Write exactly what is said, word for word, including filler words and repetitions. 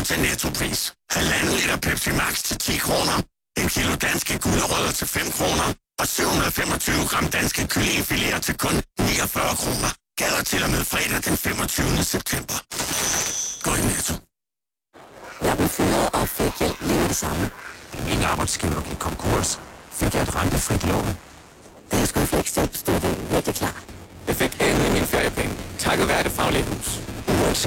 til nettopris. Halvanden liter Pepsi Max til ti kroner. En kilo danske gulerødder til fem kroner. Og syv hundrede og femogtyve gram danske kyllingefiléer til kun niogfyrre kroner. Gælder til og med fredag den femogtyvende september. Gå i Netto. Jeg blev fyret og fik hjælp lige det samme. Min arbejdsgiver gik konkurs. Fik jeg et rentefrit lån. Da jeg skulle i flexjob, stod det virkelig klar. Jeg fik endelig min feriepenge. Takket være Det Faglige Hus. Uanset